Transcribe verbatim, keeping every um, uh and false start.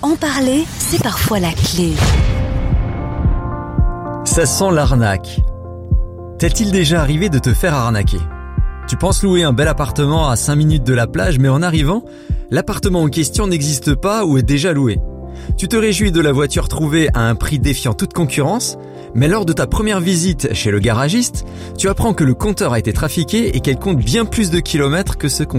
En parler, c'est parfois la clé. Ça sent l'arnaque. T'est-il déjà arrivé de te faire arnaquer ? Tu penses louer un bel appartement à cinq minutes de la plage, mais en arrivant, l'appartement en question n'existe pas ou est déjà loué. Tu te réjouis de la voiture trouvée à un prix défiant toute concurrence, mais lors de ta première visite chez le garagiste, tu apprends que le compteur a été trafiqué et qu'elle compte bien plus de kilomètres que ce qu'on